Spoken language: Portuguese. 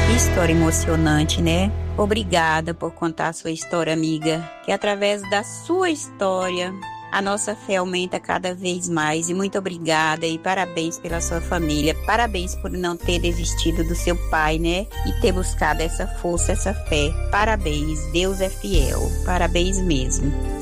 Que história emocionante, né? Obrigada por contar a sua história, amiga. Que através da sua história, a nossa fé aumenta cada vez mais. E muito obrigada e parabéns pela sua família. Parabéns por não ter desistido do seu pai, né? E ter buscado essa força, essa fé. Parabéns, Deus é fiel. Parabéns mesmo.